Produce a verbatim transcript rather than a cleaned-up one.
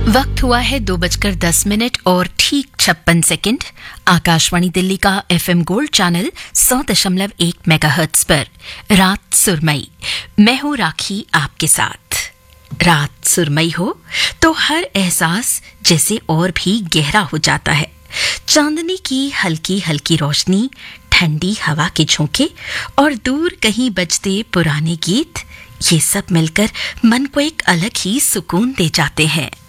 वक्त हुआ है दो बजकर दस मिनट और ठीक छप्पन सेकंड। आकाशवाणी दिल्ली का एफएम गोल्ड चैनल सौ दशमलव एक मेगाहर्ट्ज पर रात सुरमई। मैं हूं राखी आपके साथ। रात सुरमई हो तो हर एहसास जैसे और भी गहरा हो जाता है। चांदनी की हल्की हल्की रोशनी, ठंडी हवा के झोंके और दूर कहीं बजते पुराने गीत, ये सब मिलकर मन को एक अलग ही सुकून दे जाते हैं।